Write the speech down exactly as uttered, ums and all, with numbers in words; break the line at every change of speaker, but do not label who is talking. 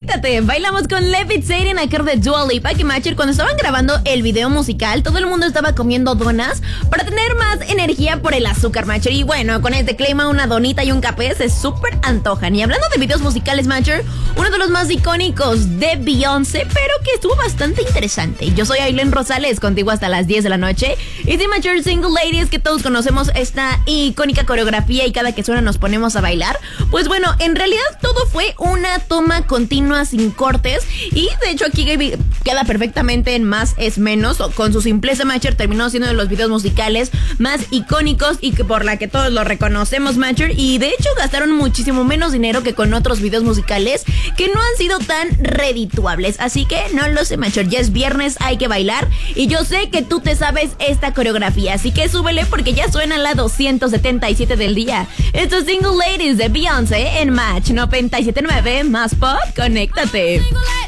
conéctate. Bailamos con Levitating a cargo de Dua Lipa, que Matcher, cuando estaban grabando el video musical, todo el mundo estaba comiendo donas para tener más energía por el azúcar, Matcher. Y bueno, con este clima, una donita y un café se súper antojan. Y hablando de videos musicales, Matcher, uno de los más icónicos de Beyoncé, pero que estuvo bastante interesante. Yo soy Aileen Rosales, contigo hasta las diez de la noche. Y sí, Matcher, Single Ladies, que todos conocemos esta icónica coreografía y cada que suena nos ponemos a bailar. Pues bueno, en realidad todo fue una toma continua sin cortes. Y de hecho aquí queda perfectamente en Más es Menos. Con su simpleza, Matcher, terminó siendo de los videos musicales más icónicos y que por la que todos lo reconocemos, Matcher. Y de hecho gastaron muchísimo menos dinero que con otros videos musicales que no han sido tan redituables. Así que no lo sé, Matcher, ya es viernes, hay que bailar. Y yo sé que tú te sabes esta coreografía, así que súbele porque ya suena la doscientos setenta y siete del día. Esto es Single Ladies de Beyoncé en Match noventa y siete punto nueve, más pop, conéctate.